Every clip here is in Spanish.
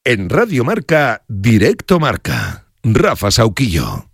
En Radio Marca, Directo Marca. Rafa Sauquillo.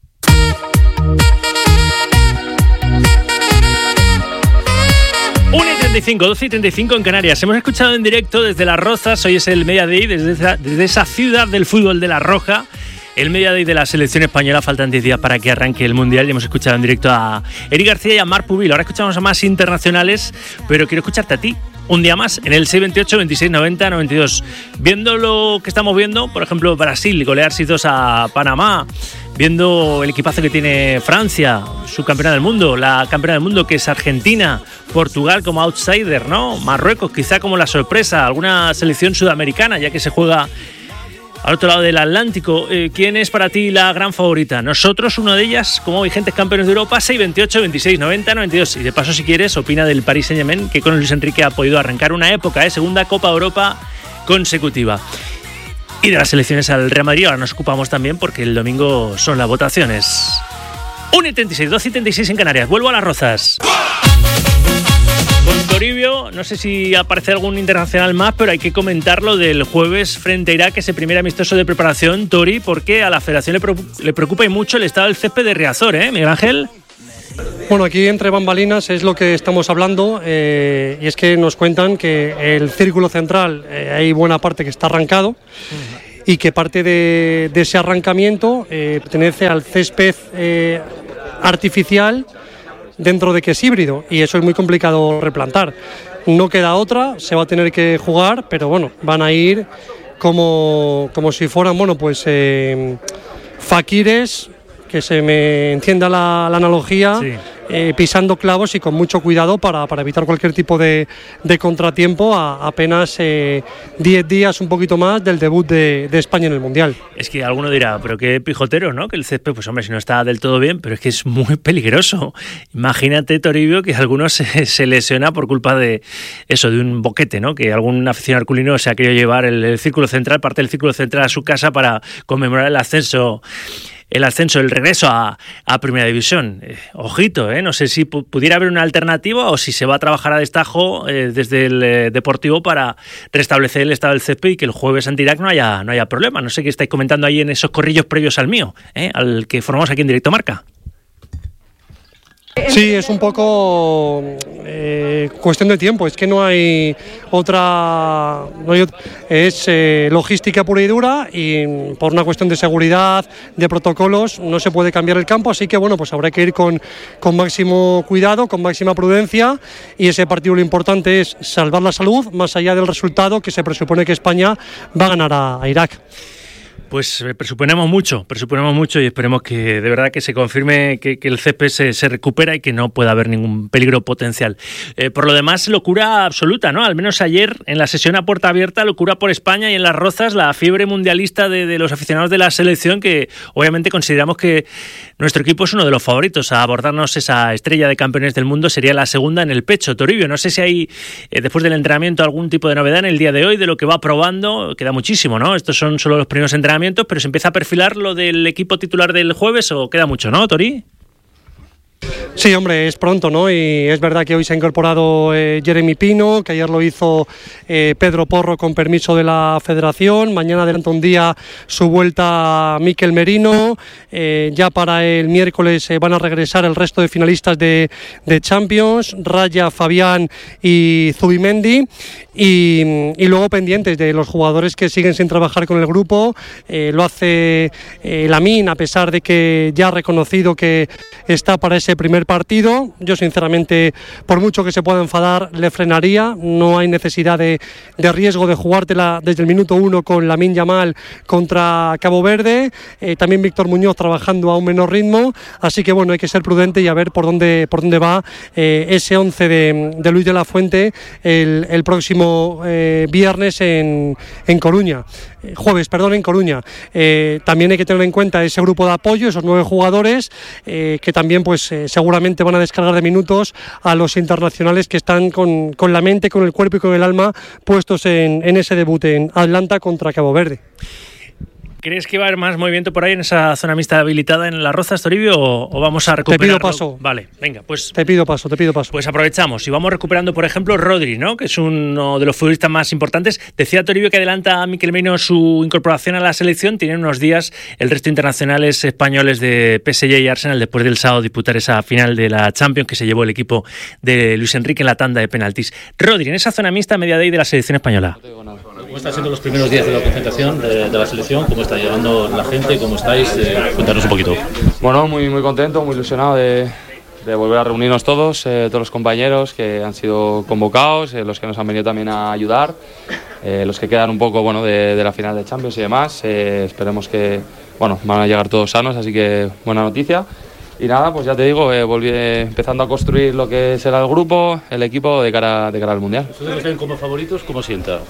.35, 12:35 en Canarias. Hemos escuchado en directo desde Las Rozas. Hoy es el Media Day desde esa ciudad del fútbol de La Roja. El Media Day de la selección española. Faltan 10 días para que arranque el Mundial y hemos escuchado en directo a Eric García y a Marc Pubil. Ahora escuchamos a más internacionales, pero quiero escucharte a ti un día más en el 628 26 90 92. Viendo lo que estamos viendo, por ejemplo, Brasil golear 6-2 a Panamá, viendo el equipazo que tiene Francia, su campeona del mundo, la campeona del mundo que es Argentina, Portugal como outsider, ¿no? Marruecos quizá como la sorpresa, alguna selección sudamericana ya que se juega al otro lado del Atlántico. ¿Quién es para ti la gran favorita? Nosotros, una de ellas, como vigentes campeones de Europa, 6-28, 26, 90, 92. Y de paso, si quieres, opina del Paris Saint-Germain, que con Luis Enrique ha podido arrancar una época, segunda Copa Europa consecutiva. Y de las selecciones al Real Madrid, ahora nos ocupamos también porque el domingo son las votaciones. 1:36, 2:36 en Canarias. Vuelvo a Las Rozas. Con Toribio, no sé si aparece algún internacional más, pero hay que comentar lo del jueves frente a Irak, ese primer amistoso de preparación, Tori, porque a la federación le preocupa y mucho el estado del césped de Riazor, Miguel Ángel. Bueno, aquí entre bambalinas es lo que estamos hablando, y es que nos cuentan que el círculo central, hay buena parte que está arrancado, y que parte de ese arrancamiento pertenece al césped artificial, dentro de que es híbrido, y eso es muy complicado replantar. No queda otra, se va a tener que jugar, pero bueno, van a ir como si fueran, faquires, que se me entienda la analogía, sí. Pisando clavos y con mucho cuidado para evitar cualquier tipo de contratiempo a apenas 10 días, un poquito más, del debut de España en el Mundial. Es que alguno dirá, pero qué pijotero, ¿no? Que el césped, pues hombre, si no está del todo bien, pero es que es muy peligroso. Imagínate, Toribio, que alguno se lesiona por culpa de eso, de un boquete, ¿no? Que algún aficionado herculino se ha querido llevar el círculo central, parte del círculo central a su casa para conmemorar el ascenso, el regreso a Primera División. Ojito, no sé si pudiera haber una alternativa o si se va a trabajar a destajo desde el Deportivo para restablecer el estado del césped y que el jueves ante Irak no haya problema. No sé qué estáis comentando ahí en esos corrillos previos al mío, al que formamos aquí en Directo Marca. Sí, es un poco cuestión de tiempo, es que no hay otra, es logística pura y dura, y por una cuestión de seguridad, de protocolos, no se puede cambiar el campo, así que bueno, pues habrá que ir con máximo cuidado, con máxima prudencia, y ese partido lo importante es salvar la salud, más allá del resultado que se presupone que España va a ganar a Irak. Pues presuponemos mucho y esperemos que de verdad que se confirme que el césped se recupera y que no pueda haber ningún peligro potencial. Por lo demás, locura absoluta, ¿no? Al menos ayer en la sesión a puerta abierta, locura por España y en Las Rozas, la fiebre mundialista de los aficionados de la selección, que obviamente consideramos que nuestro equipo es uno de los favoritos a abordarnos esa estrella de campeones del mundo, sería la segunda en el pecho. Toribio, no sé si hay después del entrenamiento algún tipo de novedad en el día de hoy de lo que va probando. Queda muchísimo, ¿no? Estos son solo los primeros entrenamientos, pero ¿se empieza a perfilar lo del equipo titular del jueves o queda mucho, no, Tori? Sí, hombre, es pronto, ¿no? Y es verdad que hoy se ha incorporado Jeremy Pino, que ayer lo hizo Pedro Porro con permiso de la Federación. Mañana adelanta un día su vuelta Mikel Merino. Ya para el miércoles van a regresar el resto de finalistas de Champions, Raya, Fabián y Zubimendi. Y luego pendientes de los jugadores que siguen sin trabajar con el grupo. Lo hace Lamine, a pesar de que ya ha reconocido que está para ese primer partido. Yo sinceramente, por mucho que se pueda enfadar, le frenaría. No hay necesidad de riesgo de jugártela desde el minuto 1 con Lamine Yamal contra Cabo Verde. También Víctor Muñoz trabajando a un menor ritmo, así que bueno, hay que ser prudente y a ver por dónde va ese 11 de Luis de la Fuente el próximo viernes en Coruña. En Coruña. También hay que tener en cuenta ese grupo de apoyo, esos 9 jugadores que también pues seguramente van a descargar de minutos a los internacionales que están con la mente, con el cuerpo y con el alma puestos en ese debut en Atlanta contra Cabo Verde. ¿Crees que va a haber más movimiento por ahí en esa zona mixta habilitada en Las Rozas, Toribio, o vamos a recuperar? Te pido paso. Vale, venga, pues... Te pido paso. Pues aprovechamos y vamos recuperando, por ejemplo, Rodri, ¿no? Que es uno de los futbolistas más importantes. Decía Toribio que adelanta a Mikel Merino su incorporación a la selección. Tienen unos días el resto de internacionales españoles de PSG y Arsenal después del sábado disputar esa final de la Champions que se llevó el equipo de Luis Enrique en la tanda de penaltis. Rodri, en esa zona mixta media day de la selección española. ¿Cómo están siendo los primeros días de la concentración de la selección? ¿Cómo está llegando la gente? ¿Cómo estáis? Cuéntanos un poquito. Bueno, muy contento, muy ilusionado de volver a reunirnos todos los compañeros que han sido convocados, los que nos han venido también a ayudar, los que quedan un poco de la final de Champions y demás. Esperemos que van a llegar todos sanos, así que buena noticia. Y nada, pues ya te digo, volví empezando a construir lo que será el grupo, el equipo de cara al Mundial. ¿Ustedes los ven como favoritos? ¿Cómo sienta?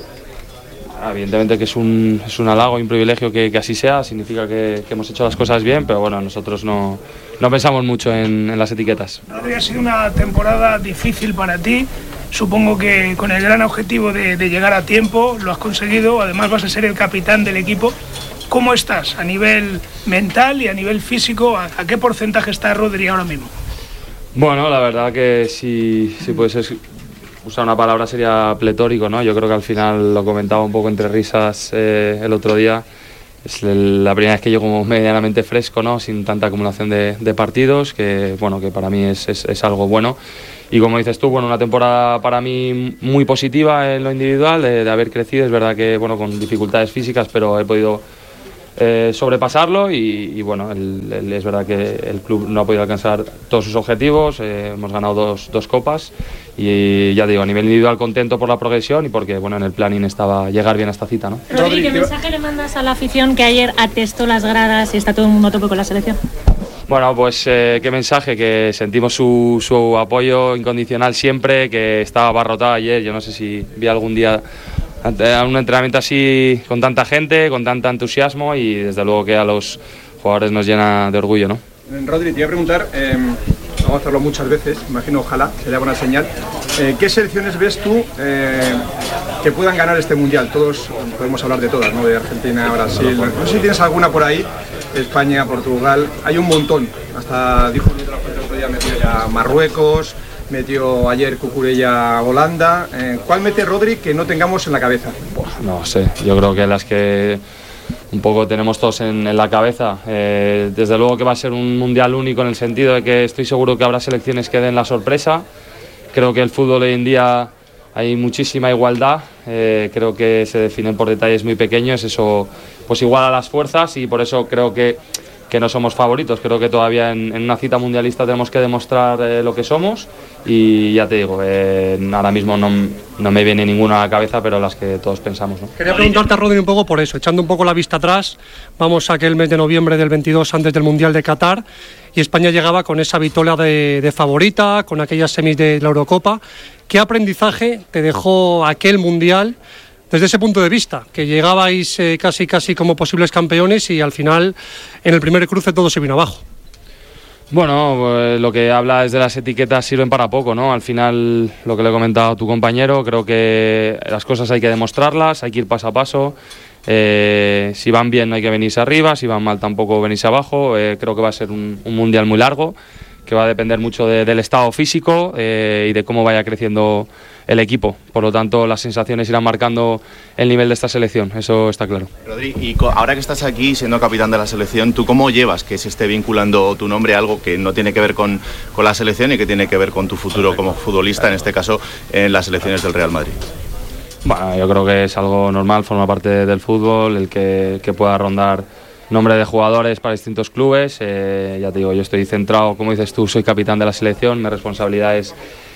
Evidentemente que es un halago y un privilegio que así sea, significa que hemos hecho las cosas bien, pero bueno, nosotros no pensamos mucho en las etiquetas. Ha sido una temporada difícil para ti, supongo que con el gran objetivo de llegar a tiempo, lo has conseguido, además vas a ser el capitán del equipo. ¿Cómo estás a nivel mental y a nivel físico? ¿A qué porcentaje está Rodri ahora mismo? Bueno, la verdad que si puedes usar una palabra sería pletórico, ¿no? Yo creo que al final lo comentaba un poco entre risas el otro día. Es la primera vez que llego medianamente fresco, ¿no? Sin tanta acumulación de partidos, que para mí es algo bueno. Y como dices tú, una temporada para mí muy positiva en lo individual, de haber crecido. Es verdad que con dificultades físicas, pero he podido sobrepasarlo y es verdad que el club no ha podido alcanzar todos sus objetivos. Hemos ganado dos copas y ya digo, a nivel individual contento por la progresión y porque en el planning estaba llegar bien a esta cita, ¿no? Rodri, ¿qué mensaje le mandas a la afición que ayer atestó las gradas y está todo el mundo a tope con la selección? Bueno, pues qué mensaje, que sentimos su apoyo incondicional siempre, que estaba abarrotado ayer. Yo no sé si vi algún día un entrenamiento así con tanta gente, con tanto entusiasmo, y desde luego que a los jugadores nos llena de orgullo, ¿no? Rodri, te iba a preguntar, vamos a hacerlo muchas veces, imagino, ojalá, sería buena señal. ¿Qué selecciones ves tú que puedan ganar este Mundial? Todos podemos hablar de todas, ¿no? De Argentina, Brasil, no sé si tienes alguna por ahí, España, Portugal, hay un montón. Hasta dijo el otro día, metió ya Marruecos, metió ayer Cucurella Holanda. ¿Cuál mete Rodri que no tengamos en la cabeza? No sé, yo creo que las que un poco tenemos todos en la cabeza. Desde luego que va a ser un mundial único en el sentido de que estoy seguro que habrá selecciones que den la sorpresa. Creo que el fútbol hoy en día hay muchísima igualdad, creo que se definen por detalles muy pequeños, eso pues iguala las fuerzas y por eso creo que no somos favoritos. Creo que todavía en una cita mundialista tenemos que demostrar lo que somos y ya te digo, ahora mismo no me viene ninguna a la cabeza, pero las que todos pensamos, ¿no? Quería preguntarte a Rodri un poco por eso, echando un poco la vista atrás, vamos a aquel mes de noviembre del 22 antes del Mundial de Qatar y España llegaba con esa victoria de favorita, con aquellas semis de la Eurocopa. ¿Qué aprendizaje te dejó aquel Mundial desde ese punto de vista? Que llegabais casi como posibles campeones y al final en el primer cruce todo se vino abajo. Bueno, pues lo que habla es de las etiquetas sirven para poco, ¿no? Al final, lo que le he comentado a tu compañero, creo que las cosas hay que demostrarlas, hay que ir paso a paso. Si van bien no hay que venirse arriba, si van mal tampoco venirse abajo. Creo que va a ser un mundial muy largo, que va a depender mucho del estado físico y de cómo vaya creciendo el equipo. Por lo tanto, las sensaciones irán marcando el nivel de esta selección, eso está claro. Rodri, y ahora que estás aquí siendo capitán de la selección, ¿tú cómo llevas que se esté vinculando tu nombre a algo que no tiene que ver con la selección y que tiene que ver con tu futuro como futbolista, en este caso en las selecciones del Real Madrid? Bueno, yo creo que es algo normal, forma parte del fútbol, el que pueda rondar nombre de jugadores para distintos clubes. Ya te digo, yo estoy centrado, como dices tú, soy capitán de la selección, mi responsabilidad es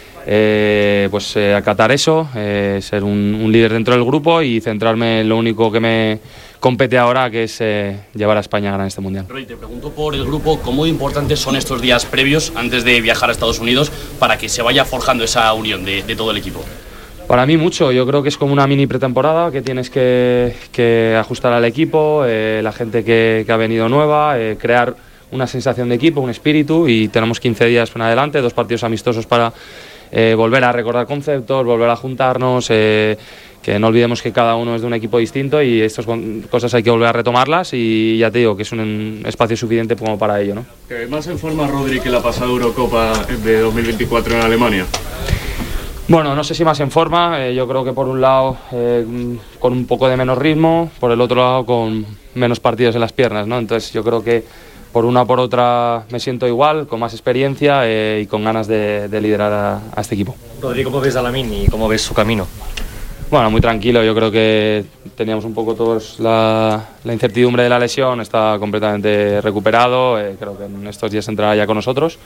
acatar eso, ser un líder dentro del grupo y centrarme en lo único que me compete ahora, que es llevar a España a ganar este Mundial. Roy, te pregunto por el grupo, ¿cómo importantes son estos días previos antes de viajar a Estados Unidos para que se vaya forjando esa unión de todo el equipo? Para mí mucho, yo creo que es como una mini pretemporada que tienes que ajustar al equipo, la gente que ha venido nueva, crear una sensación de equipo, un espíritu, y tenemos 15 días en adelante, 2 partidos amistosos para volver a recordar conceptos, volver a juntarnos, que no olvidemos que cada uno es de un equipo distinto y estas cosas hay que volver a retomarlas y ya te digo que es un espacio suficiente como para ello, ¿no? ¿Más en forma Rodri que la pasada Eurocopa de 2024 en Alemania? Bueno, no sé si más en forma, yo creo que por un lado con un poco de menos ritmo, por el otro lado con menos partidos en las piernas, ¿no? Entonces yo creo que por una o por otra me siento igual, con más experiencia y con ganas de liderar a este equipo. Rodri, ¿cómo ves a Lamine y cómo ves su camino? Bueno, muy tranquilo, yo creo que teníamos un poco todos la incertidumbre de la lesión, está completamente recuperado, creo que en estos días entrará ya con nosotros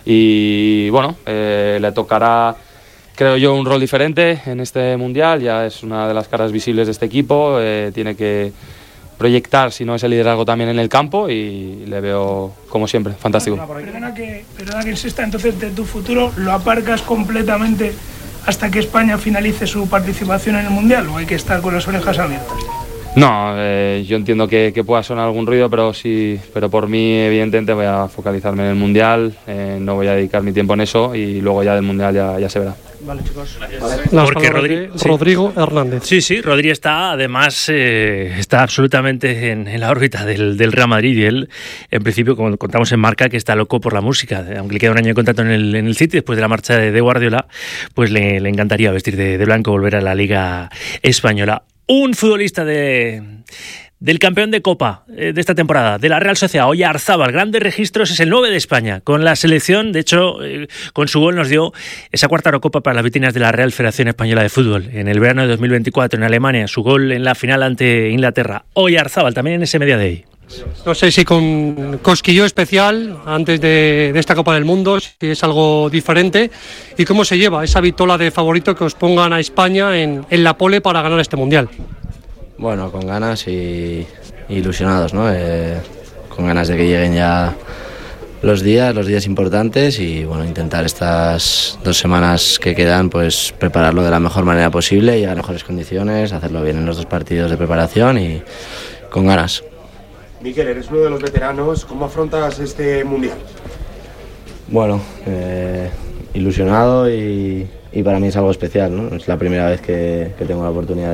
y bueno, le tocará, creo yo, un rol diferente en este Mundial, ya es una de las caras visibles de este equipo, tiene que proyectar, si no es el liderazgo, también en el campo y le veo, como siempre, fantástico. Perdona que insista, entonces de tu futuro lo aparcas completamente hasta que España finalice su participación en el Mundial, ¿o hay que estar con las orejas abiertas? No, yo entiendo que pueda sonar algún ruido, pero por mí evidentemente voy a focalizarme en el Mundial, no voy a dedicar mi tiempo en eso y luego ya del Mundial ya se verá. Vale, chicos. Porque Rodrigo Hernández. Sí, Rodri está, además, está absolutamente en la órbita del Real Madrid y él, en principio, como contamos en Marca, que está loco por la música. Aunque le queda un año de contrato en el City, después de la marcha de Guardiola, pues le encantaría vestir de blanco, volver a la Liga Española. Un futbolista del campeón de Copa de esta temporada, de la Real Sociedad, Oyarzábal, grandes registros, es el 9 de España. Con la selección, de hecho, con su gol nos dio esa cuarta Eurocopa para las vitrinas de la Real Federación Española de Fútbol. En el verano de 2024 en Alemania, su gol en la final ante Inglaterra. Oyarzábal, también en ese Media Day. No sé si con cosquillo especial antes de esta Copa del Mundo, si es algo diferente, y cómo se lleva esa vitola de favorito que os pongan a España en la pole para ganar este Mundial. Bueno, con ganas y ilusionados, ¿no? Con ganas de que lleguen ya los días importantes y bueno, intentar estas 2 semanas que quedan, pues prepararlo de la mejor manera posible, llegar a mejores condiciones, hacerlo bien en los 2 partidos de preparación y con ganas. Mikel, eres uno de los veteranos, ¿cómo afrontas este Mundial? Bueno, ilusionado y para mí es algo especial, ¿no? Es la primera vez que tengo la oportunidad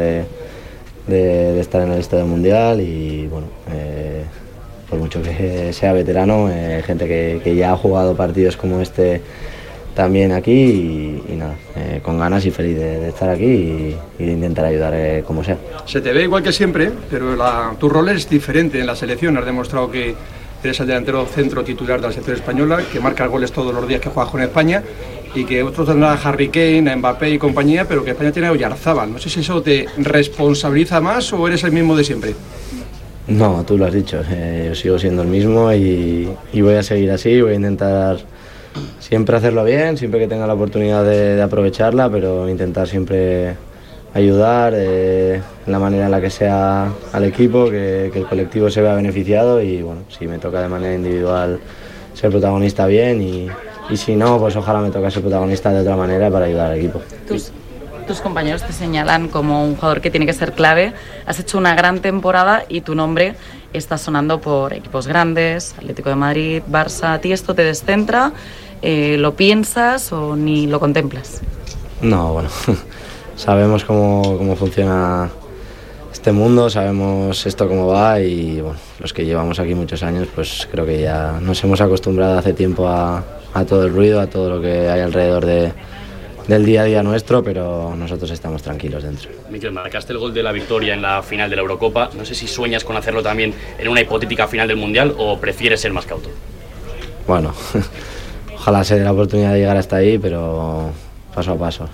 de estar en el Estadio Mundial y bueno, por mucho que sea veterano, gente que ya ha jugado partidos como este también aquí y nada, con ganas y feliz de estar aquí y de intentar ayudar como sea. Se te ve igual que siempre, pero tu rol es diferente en la selección. Has demostrado que eres el delantero centro titular de la selección española, que marcas goles todos los días que juegas con España y que otros tendrán a Harry Kane, a Mbappé y compañía, pero que España tiene a Oyarzábal. No sé si eso te responsabiliza más o eres el mismo de siempre. No, tú lo has dicho, yo sigo siendo el mismo y voy a seguir así, voy a intentar siempre hacerlo bien, siempre que tenga la oportunidad de aprovecharla, pero intentar siempre ayudar en la manera en la que sea al equipo, que el colectivo se vea beneficiado y bueno, si me toca de manera individual ser protagonista bien y si no, pues ojalá me toque ser protagonista de otra manera para ayudar al equipo. Tus compañeros te señalan como un jugador que tiene que ser clave, has hecho una gran temporada y tu nombre está sonando por equipos grandes, Atlético de Madrid, Barça. ¿A ti esto te descentra? ¿Lo piensas o ni lo contemplas? No, bueno, sabemos cómo funciona este mundo, sabemos esto cómo va y bueno, los que llevamos aquí muchos años, pues creo que ya nos hemos acostumbrado hace tiempo a todo el ruido, a todo lo que hay alrededor del día a día nuestro, pero nosotros estamos tranquilos dentro. Mikel, marcaste el gol de la victoria en la final de la Eurocopa. No sé si sueñas con hacerlo también en una hipotética final del Mundial o prefieres ser más cauto. Bueno, ojalá se dé la oportunidad de llegar hasta ahí, pero paso a paso.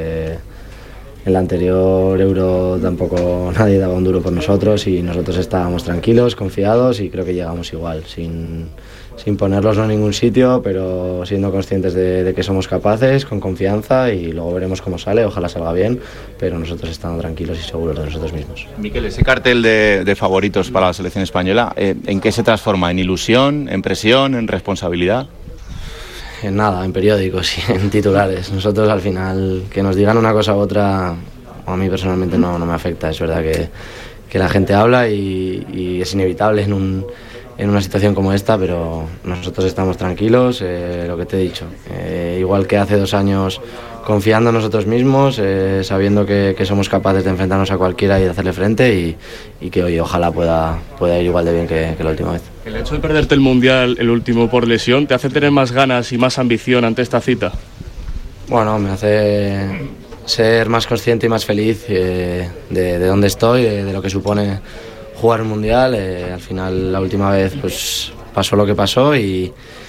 El anterior Euro tampoco nadie daba un duro por nosotros y nosotros estábamos tranquilos, confiados y creo que llegamos igual, sin ponerlos en ningún sitio, pero siendo conscientes de que somos capaces, con confianza y luego veremos cómo sale, ojalá salga bien, pero nosotros estamos tranquilos y seguros de nosotros mismos. Mikel, ese cartel de favoritos para la selección española, ¿en qué se transforma? ¿En ilusión, en presión, en responsabilidad? En nada, en periódicos y en titulares. Nosotros al final, que nos digan una cosa u otra, a mí personalmente no me afecta. Es verdad que la gente habla y es inevitable en una situación como esta, pero nosotros estamos tranquilos, lo que te he dicho. Igual que hace 2 años confiando en nosotros mismos, sabiendo que somos capaces de enfrentarnos a cualquiera y de hacerle frente y que hoy ojalá pueda ir igual de bien que la última vez. ¿El hecho de perderte el Mundial, el último por lesión, te hace tener más ganas y más ambición ante esta cita? Bueno, me hace ser más consciente y más feliz de dónde estoy, de lo que supone jugar un Mundial. Al final la última vez pues pasó lo que pasó y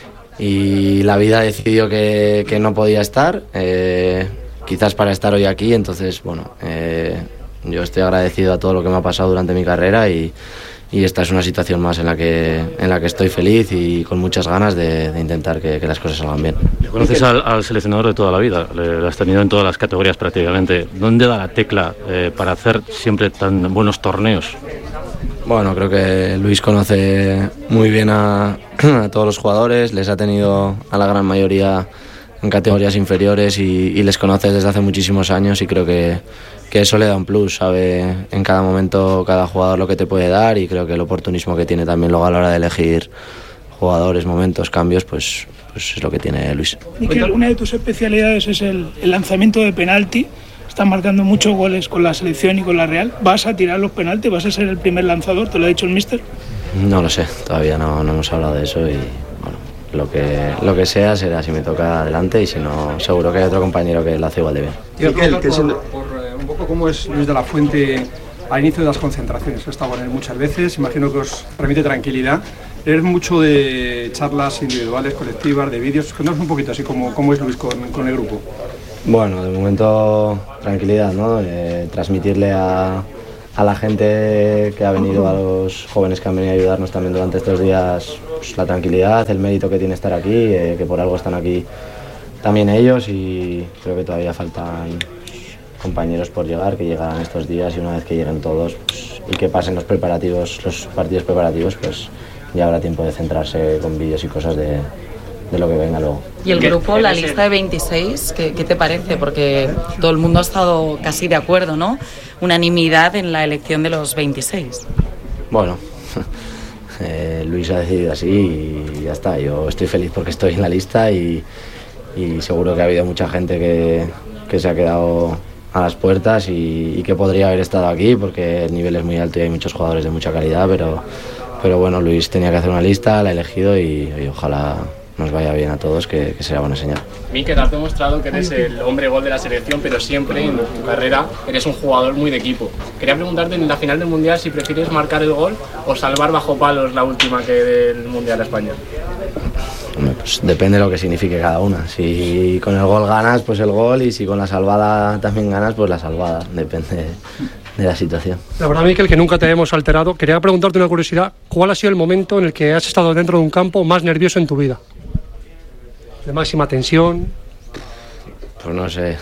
la vida decidió que no podía estar, quizás para estar hoy aquí. Entonces, bueno, yo estoy agradecido a todo lo que me ha pasado durante mi carrera y esta es una situación más en la que estoy feliz y con muchas ganas de intentar que las cosas salgan bien. ¿Le conoces al seleccionador de toda la vida? Le has tenido en todas las categorías prácticamente. ¿Dónde da la tecla para hacer siempre tan buenos torneos? Bueno, creo que Luis conoce muy bien a todos los jugadores, les ha tenido a la gran mayoría en categorías inferiores y les conoce desde hace muchísimos años y creo que eso le da un plus, sabe en cada momento cada jugador lo que te puede dar y creo que el oportunismo que tiene también luego a la hora de elegir jugadores, momentos, cambios, pues es lo que tiene Luis. Miquel, una de tus especialidades es el lanzamiento de penalti. Estás marcando muchos goles con la selección y con la Real. ¿Vas a tirar los penaltis? ¿Vas a ser el primer lanzador? ¿Te lo ha dicho el míster? No lo sé, todavía no hemos hablado de eso y bueno, lo que sea será si me toca adelante y si no, seguro que hay otro compañero que lo hace igual de bien. Miquel, que es un poco cómo es Luis de la Fuente al inicio de las concentraciones. He estado con él muchas veces, imagino que os remite tranquilidad. Eres mucho de charlas individuales, colectivas, de vídeos. Cuéntanos un poquito así cómo es Luis con el grupo. Bueno, de momento tranquilidad, ¿no? Transmitirle a la gente que ha venido, a los jóvenes que han venido a ayudarnos también durante estos días, pues, la tranquilidad, el mérito que tiene estar aquí, que por algo están aquí también ellos y creo que todavía faltan compañeros por llegar, que llegarán estos días y una vez que lleguen todos pues, y que pasen los partidos preparativos, pues ya habrá tiempo de centrarse con vídeos y cosas de lo que venga luego. Y el grupo, la lista de 26, ¿qué te parece? Porque todo el mundo ha estado casi de acuerdo, ¿no? Unanimidad en la elección de los 26. Bueno, Luis ha decidido así y ya está. Yo estoy feliz porque estoy en la lista y seguro que ha habido mucha gente que se ha quedado a las puertas y que podría haber estado aquí porque el nivel es muy alto y hay muchos jugadores de mucha calidad, pero bueno, Luis tenía que hacer una lista, la ha elegido y ojalá nos vaya bien a todos, que será buena señal. Miquel, has demostrado que eres el hombre gol de la selección, pero siempre en tu carrera eres un jugador muy de equipo. Quería preguntarte en la final del Mundial si prefieres marcar el gol o salvar bajo palos la última que del Mundial a España. Pues depende de lo que signifique cada una. Si con el gol ganas, pues el gol, y si con la salvada también ganas, pues la salvada. Depende de la situación. La verdad, Miquel, que nunca te hemos alterado. Quería preguntarte una curiosidad. ¿Cuál ha sido el momento en el que has estado dentro de un campo más nervioso en tu vida? ¿De máxima tensión? Pues no sé.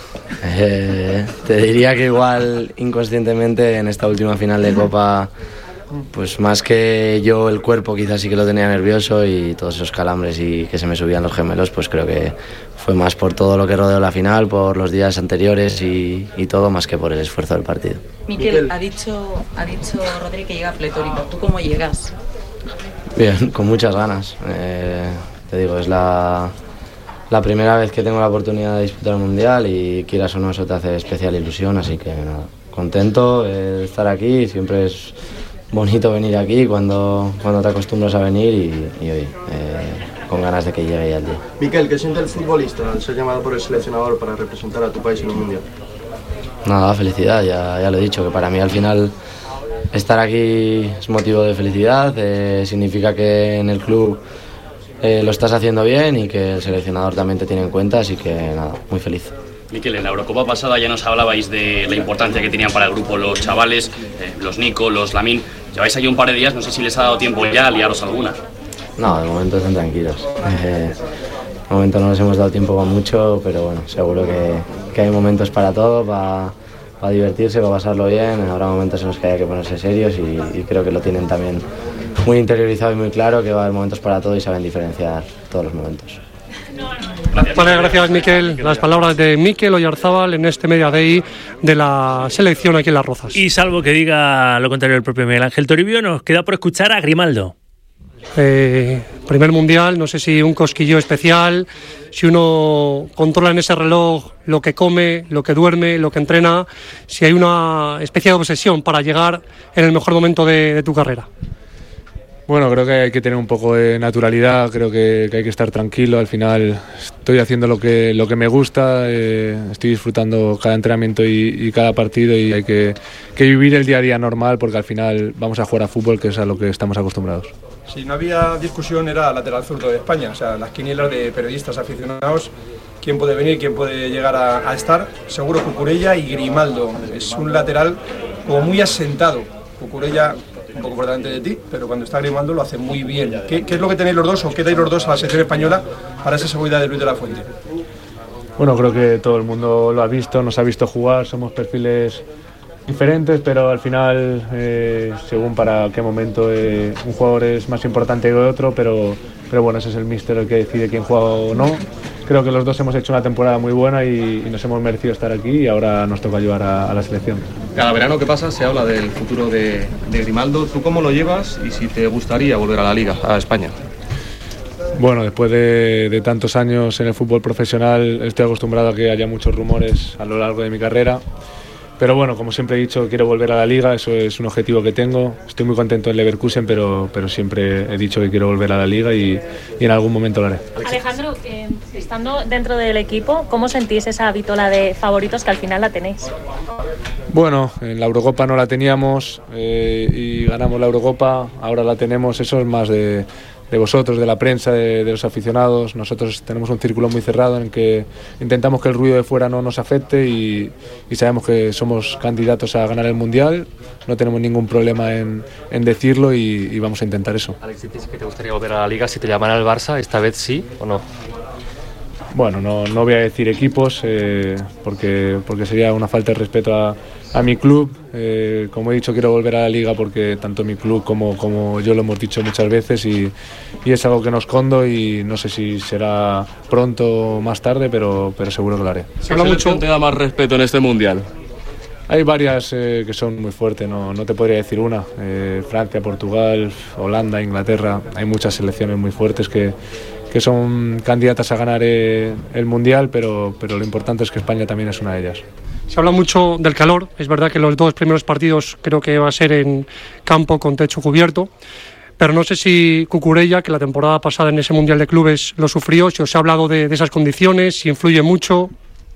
Te diría que igual inconscientemente en esta última final de Copa, pues más que yo, el cuerpo quizás sí que lo tenía nervioso y todos esos calambres y que se me subían los gemelos, pues creo que fue más por todo lo que rodeó la final, por los días anteriores y todo, más que por el esfuerzo del partido. Miquel, ha dicho Rodri que llega pletórico. ¿Tú cómo llegas? Bien, con muchas ganas. Te digo, es la primera vez que tengo la oportunidad de disputar el Mundial y quieras o no, eso te hace especial ilusión, así que nada, contento de estar aquí. Siempre es bonito venir aquí cuando te acostumbras a venir y hoy con ganas de que llegue ya el día. Miquel, ¿qué siente el futbolista al ser llamado por el seleccionador para representar a tu país en el Mundial? Nada, felicidad, ya lo he dicho, que para mí al final estar aquí es motivo de felicidad, significa que en el club lo estás haciendo bien y que el seleccionador también te tiene en cuenta, así que nada, muy feliz. Miquel, en la Eurocopa pasada ya nos hablabais de la importancia que tenían para el grupo los chavales, los Nico, los Lamine. Lleváis aquí un par de días, no sé si les ha dado tiempo ya a liaros alguna. No, de momento están tranquilos. De momento no les hemos dado tiempo para mucho, pero bueno, seguro que hay momentos para todo, para divertirse, para pasarlo bien. Habrá momentos en los que haya que ponerse serios y creo que lo tienen también muy interiorizado y muy claro, que va a haber momentos para todo y saben diferenciar todos los momentos. Vale, gracias, Miquel. Las palabras de Mikel Oyarzábal en este Media Day de la selección aquí en Las Rozas. Y salvo que diga lo contrario el propio Miguel Ángel Toribio, nos queda por escuchar a Grimaldo. Primer mundial, no sé si un cosquilleo especial, si uno controla en ese reloj lo que come, lo que duerme, lo que entrena, si hay una especie de obsesión para llegar en el mejor momento de tu carrera. Bueno, creo que hay que tener un poco de naturalidad, creo que hay que estar tranquilo. Al final estoy haciendo lo que me gusta, estoy disfrutando cada entrenamiento y cada partido, y hay que vivir el día a día normal, porque al final vamos a jugar a fútbol, que es a lo que estamos acostumbrados. Si no había discusión, era lateral zurdo de España, o sea, las quinielas de periodistas aficionados, quién puede venir, quién puede llegar a estar. Seguro Cucurella y Grimaldo, es un lateral como muy asentado. Cucurella un poco por delante de ti, pero cuando está Grimaldo lo hace muy bien. ¿Qué es lo que tenéis los dos, o qué dais los dos a la selección española para esa seguridad de Luis de la Fuente? Bueno, creo que todo el mundo lo ha visto, nos ha visto jugar, somos perfiles diferentes, pero al final, según para qué momento, un jugador es más importante que otro, pero bueno, ese es el míster el que decide quién juega o no. Creo que los dos hemos hecho una temporada muy buena y nos hemos merecido estar aquí, y ahora nos toca ayudar a la selección. Cada verano que pasa se habla del futuro de Grimaldo. ¿Tú cómo lo llevas y si te gustaría volver a la Liga, a España? Bueno, después de tantos años en el fútbol profesional, estoy acostumbrado a que haya muchos rumores a lo largo de mi carrera. Pero bueno, como siempre he dicho, quiero volver a la Liga, eso es un objetivo que tengo. Estoy muy contento en Leverkusen, pero siempre he dicho que quiero volver a la Liga y en algún momento lo haré. Alejandro, estando dentro del equipo, ¿cómo sentís esa vitola de favoritos que al final la tenéis? Bueno, en la Eurocopa no la teníamos y ganamos la Eurocopa, ahora la tenemos. Eso es más de vosotros, de la prensa, de los aficionados. Nosotros tenemos un círculo muy cerrado en el que intentamos que el ruido de fuera no nos afecte y sabemos que somos candidatos a ganar el Mundial. No tenemos ningún problema en decirlo y vamos a intentar eso. Alex, ¿dices que te gustaría volver a la Liga si te llamara el Barça? ¿Esta vez sí o no? Bueno, no voy a decir equipos porque sería una falta de respeto a mi club. Como he dicho, quiero volver a la Liga porque tanto mi club como yo lo hemos dicho muchas veces y es algo que no escondo, y no sé si será pronto o más tarde, pero seguro que lo haré. ¿Qué selección te da más respeto en este Mundial? Hay varias que son muy fuertes, no te podría decir una. Francia, Portugal, Holanda, Inglaterra, hay muchas selecciones muy fuertes que son candidatas a ganar el Mundial, pero lo importante es que España también es una de ellas. Se habla mucho del calor, es verdad que los dos primeros partidos creo que va a ser en campo con techo cubierto, pero no sé si Cucurella, que la temporada pasada en ese Mundial de Clubes lo sufrió, si os ha hablado de esas condiciones, si influye mucho.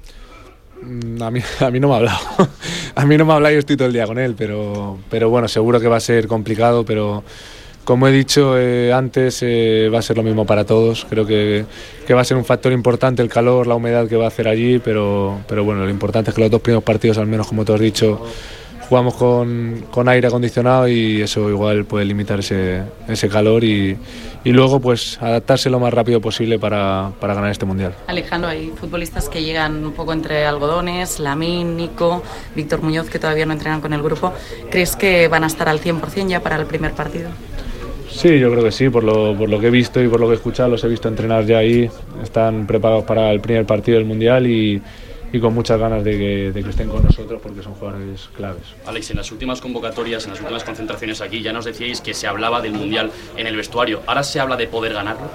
A mí no me ha hablado. A mí no me ha hablado, yo estoy todo el día con él, pero bueno, seguro que va a ser complicado, pero como he dicho antes, va a ser lo mismo para todos. Creo que va a ser un factor importante el calor, la humedad que va a hacer allí, pero bueno, lo importante es que los dos primeros partidos, al menos como tú has dicho, jugamos con aire acondicionado y eso igual puede limitar ese calor y luego pues adaptarse lo más rápido posible para ganar este Mundial. Alejandro, hay futbolistas que llegan un poco entre algodones, Lamine, Nico, Víctor Muñoz, que todavía no entrenan con el grupo. ¿Crees que van a estar al 100% ya para el primer partido? Sí, yo creo que sí, por lo que he visto y por lo que he escuchado, los he visto entrenar ya ahí, están preparados para el primer partido del Mundial y con muchas ganas de que estén con nosotros porque son jugadores claves. Alex, en las últimas convocatorias, en las últimas concentraciones aquí, ya nos decíais que se hablaba del Mundial en el vestuario. ¿Ahora se habla de poder ganarlo?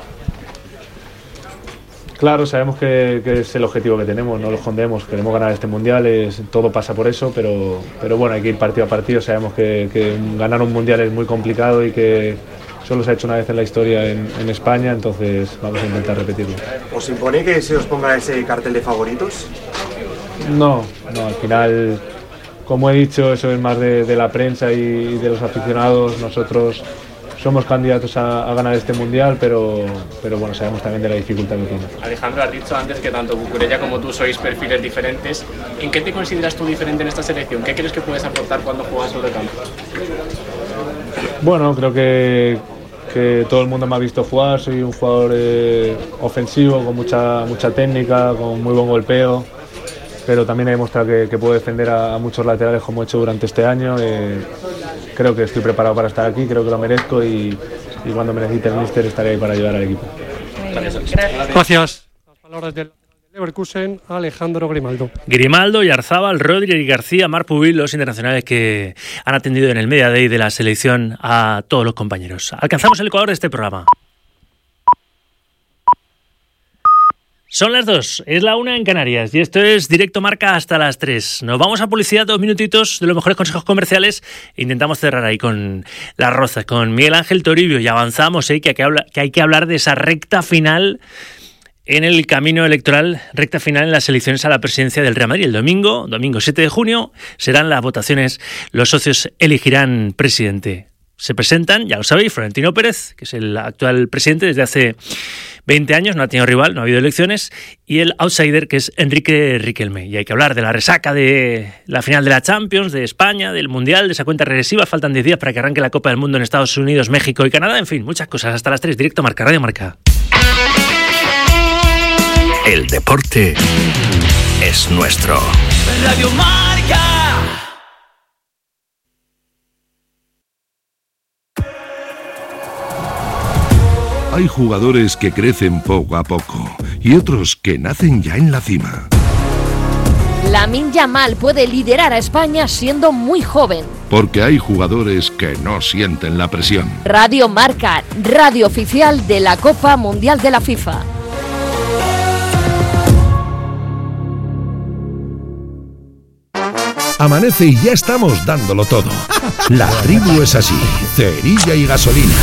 Claro, sabemos que es el objetivo que tenemos, no lo escondemos, queremos ganar este Mundial, todo pasa por eso, pero bueno, hay que ir partido a partido. Sabemos que ganar un Mundial es muy complicado y que solo se ha hecho una vez en la historia en España, entonces vamos a intentar repetirlo. ¿Os impone que se os ponga ese cartel de favoritos? No, al final, como he dicho, eso es más de la prensa y de los aficionados. Nosotros somos candidatos a ganar este Mundial, pero bueno, sabemos también de la dificultad que tiene. Alejandro, has dicho antes que tanto Cucurella como tú sois perfiles diferentes. ¿En qué te consideras tú diferente en esta selección? ¿Qué crees que puedes aportar cuando juegas sobre campo? Bueno, creo que todo el mundo me ha visto jugar. Soy un jugador ofensivo, con mucha técnica, con muy buen golpeo, pero también he demostrado que puedo defender a muchos laterales como he hecho durante este año. Creo que estoy preparado para estar aquí, creo que lo merezco y cuando me necesite el míster estaré ahí para ayudar al equipo. Gracias. Las palabras del Leverkusen, Alejandro Grimaldo. Grimaldo, Yarzábal, Rodri y García, Marc Pubil, los internacionales que han atendido en el Media Day de la selección a todos los compañeros. Alcanzamos el ecuador de este programa. Son las 2, es la 1 en Canarias y esto es Directo Marca hasta las 3. Nos vamos a publicidad, 2 minutitos de los mejores consejos comerciales e intentamos cerrar ahí con las rozas, con Miguel Ángel Toribio, y avanzamos, que hay que hablar de esa recta final en el camino electoral, recta final en las elecciones a la presidencia del Real Madrid. El domingo 7 de junio, serán las votaciones, los socios elegirán presidente. Se presentan, ya lo sabéis, Florentino Pérez, que es el actual presidente desde hace 20 años, no ha tenido rival, no ha habido elecciones, y el outsider, que es Enrique Riquelme. Y hay que hablar de la resaca de la final de la Champions, de España, del Mundial, de esa cuenta regresiva. Faltan 10 días para que arranque la Copa del Mundo en Estados Unidos, México y Canadá. En fin, muchas cosas. Hasta las 3, Directo Marca, Radio Marca. El deporte es nuestro. Radio Marca. Hay jugadores que crecen poco a poco y otros que nacen ya en la cima. Lamine Yamal puede liderar a España siendo muy joven. Porque hay jugadores que no sienten la presión. Radio Marca, radio oficial de la Copa Mundial de la FIFA. Amanece y ya estamos dándolo todo. La tribu es así, cerilla y gasolina.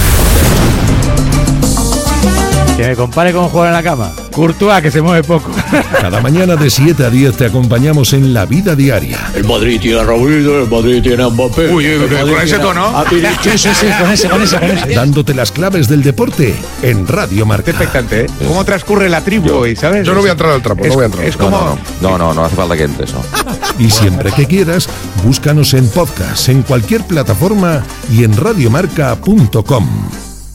Que me compare con jugar en la cama. Courtois, que se mueve poco. Cada mañana de 7 a 10 te acompañamos en la vida diaria. El Madrid tiene a Raúl, el Madrid tiene a Mbappé. Uy, con ese tono. Sí, con ese. Dándote las claves del deporte en Radio Marca. Expectante, ¿eh? ¿Cómo transcurre la tribu hoy, sabes? Yo no voy a entrar al trapo, no voy a entrar. Es como... No hace falta que entres, ¿no? Y siempre que quieras, búscanos en podcast, en cualquier plataforma y en radiomarca.com.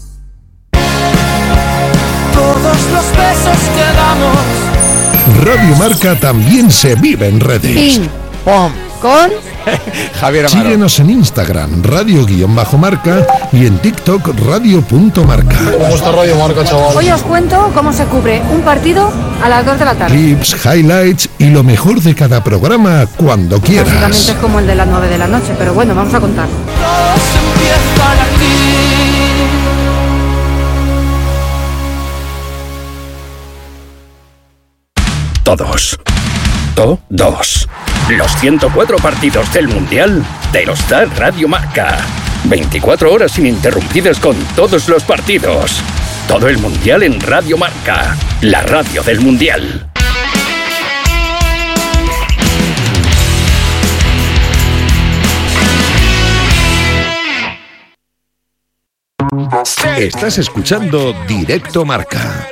Todos los besos que damos. Radio Marca también se vive en redes. Ping, ¡Pum! con Javier Amaro. Síguenos en Instagram, radio_marca, y en TikTok, radio.marca. ¿Cómo está Radio Marca, chaval? Hoy os cuento cómo se cubre un partido a las 2 de la tarde. Clips, highlights y lo mejor de cada programa cuando quieras. Básicamente es como el de las 9 de la noche, pero bueno, vamos a contar. Todos empiezan aquí. Todos. Los 104 partidos del Mundial te los da Radio Marca. 24 horas ininterrumpidas con todos los partidos. Todo el Mundial en Radio Marca, la radio del Mundial. Estás escuchando Directo Marca